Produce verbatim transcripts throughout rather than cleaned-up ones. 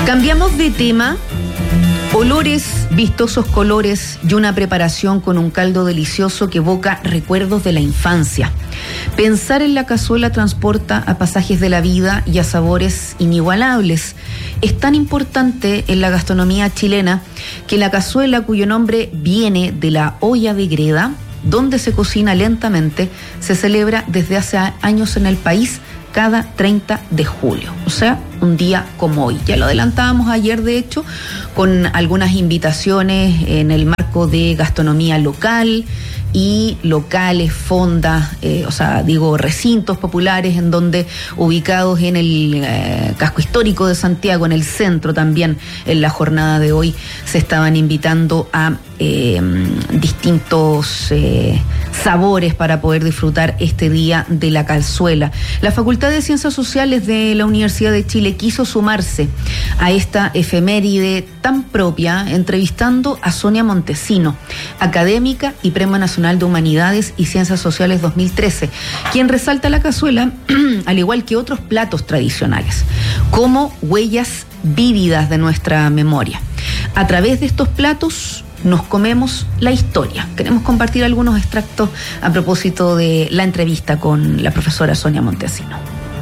Cambiamos de tema. Olores, vistosos colores y una preparación con un caldo delicioso que evoca recuerdos de la infancia. Pensar en la cazuela transporta a pasajes de la vida y a sabores inigualables. Es tan importante en la gastronomía chilena que la cazuela, cuyo nombre viene de la olla de greda, donde se cocina lentamente, se celebra desde hace años en el país cada treinta de julio, o sea, un día como hoy. Ya lo adelantábamos ayer, de hecho, con algunas invitaciones en el marco de gastronomía local y locales, fondas, eh, o sea, digo, recintos populares en donde, ubicados en el eh, casco histórico de Santiago, en el centro también, en la jornada de hoy, se estaban invitando a eh, distintos eh, sabores para poder disfrutar este día de la cazuela. La Facultad de Ciencias Sociales de la Universidad de Chile quiso sumarse a esta efeméride tan propia, entrevistando a Sonia Montesino, académica y Premio Nacional de Humanidades y Ciencias Sociales dos mil trece, quien resalta la cazuela, al igual que otros platos tradicionales, como huellas vívidas de nuestra memoria. A través de estos platos nos comemos la historia. Queremos compartir algunos extractos a propósito de la entrevista con la profesora Sonia Montesino.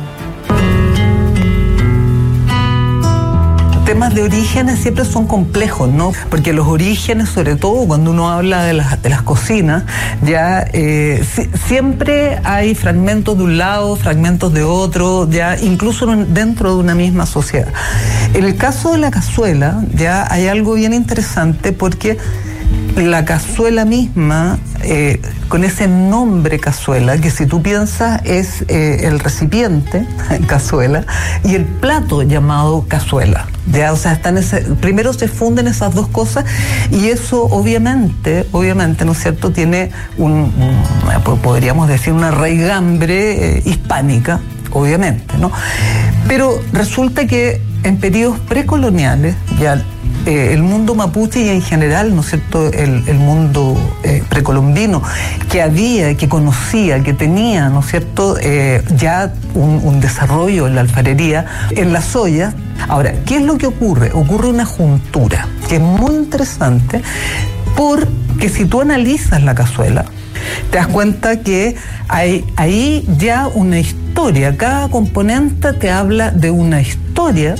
Temas de orígenes siempre son complejos, ¿no? Porque los orígenes, sobre todo cuando uno habla de las, de las cocinas, ya eh, si, siempre hay fragmentos de un lado, fragmentos de otro, ya incluso dentro de una misma sociedad. En el caso de la cazuela, ya hay algo bien interesante, porque la cazuela misma, eh, con ese nombre cazuela, que si tú piensas es eh, el recipiente, cazuela, y el plato llamado cazuela. Ya, o sea, están ese, primero se funden esas dos cosas, y eso obviamente, obviamente, ¿no es cierto?, tiene un, un podríamos decir, una raigambre eh, hispánica, obviamente, ¿no? Pero resulta que en periodos precoloniales, ya eh, el mundo mapuche y en general, ¿no es cierto?, el, el mundo eh, precolombino, que había, que conocía, que tenía, ¿no es cierto?, eh, ya un, un desarrollo en la alfarería, en las ollas. Ahora, ¿qué es lo que ocurre? Ocurre una juntura que es muy interesante, porque si tú analizas la cazuela, te das cuenta que hay ahí ya una historia. Cada componente te habla de una historia.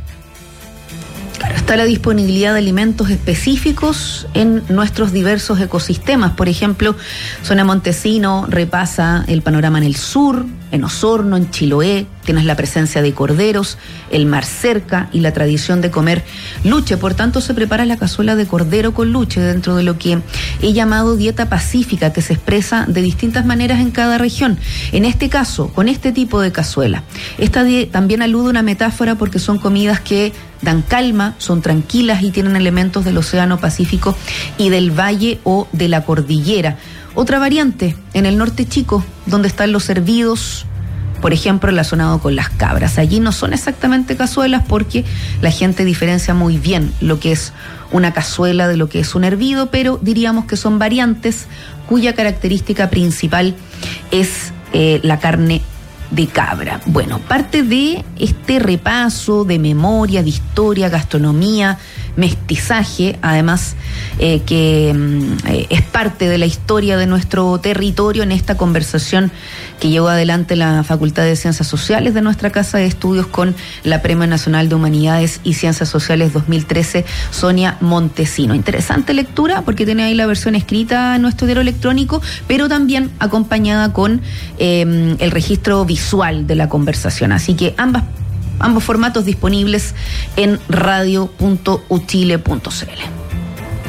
Claro, está la disponibilidad de alimentos específicos en nuestros diversos ecosistemas. Por ejemplo, Sonia Montesino repasa el panorama en el sur, en Osorno, en Chiloé. Tienes la presencia de corderos, el mar cerca y la tradición de comer luche. Por tanto, se prepara la cazuela de cordero con luche dentro de lo que he llamado dieta pacífica, que se expresa de distintas maneras en cada región. En este caso, con este tipo de cazuela. Esta die- también alude a una metáfora, porque son comidas que dan calma, son tranquilas y tienen elementos del Océano Pacífico y del valle o de la cordillera. Otra variante, en el norte chico, donde están los hervidos, por ejemplo, relacionado con las cabras. Allí no son exactamente cazuelas, porque la gente diferencia muy bien lo que es una cazuela de lo que es un hervido, pero diríamos que son variantes cuya característica principal es eh, la carne de cabra. Bueno, parte de este repaso de memoria, de historia, gastronomía, mestizaje, además eh, que eh, es parte de la historia de nuestro territorio, en esta conversación que llevó adelante la Facultad de Ciencias Sociales de nuestra Casa de Estudios con la Premio Nacional de Humanidades y Ciencias Sociales dos mil trece, Sonia Montesino. Interesante lectura, porque tiene ahí la versión escrita en nuestro diario electrónico, pero también acompañada con eh, el registro visual de la conversación. Así que ambas ambos formatos disponibles en radio punto uchile punto c l.